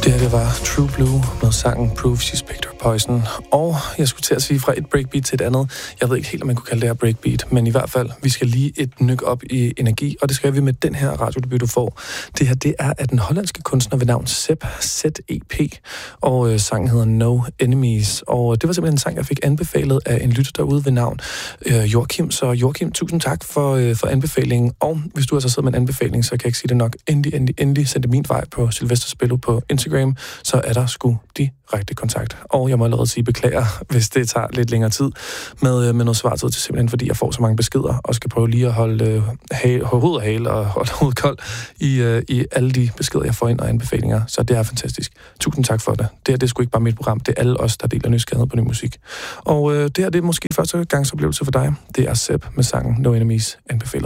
Det her, det var True Blue med sangen Proof She's Picked Her Poison. Og jeg skulle til at sige fra et breakbeat til et andet. Jeg ved ikke helt, om man kunne kalde det her breakbeat, men i hvert fald, vi skal lige et nyk op i energi, og det skal vi med den her radiodebut, du får. Det her, det er af den hollandske kunstner ved navn Zep, Z-E-P, og sangen hedder No Enemies. Og det var simpelthen en sang, jeg fik anbefalet af en lytter derude ved navn Joachim. Så Joachim, tusind tak for anbefalingen. Og hvis du altså sidder med en anbefaling, så kan jeg ikke sige det nok. Endelig send det min vej på Sylvester Spillo på Instagram, så er der sgu direkte kontakt. Og jeg må allerede sige beklager, hvis det tager lidt længere tid med noget svartid, til simpelthen fordi jeg får så mange beskeder, og skal prøve lige at holde hoved og hale og holde hovedet koldt i alle de beskeder, jeg får ind og anbefalinger. Så det er fantastisk. Tusind tak for det. Det er sgu ikke bare mit program, det er alle os, der deler nysgerrighed på ny musik. Og det her, det er måske første gangsoplevelse for dig. Det er Zep med sangen No Enemies, anbefalet.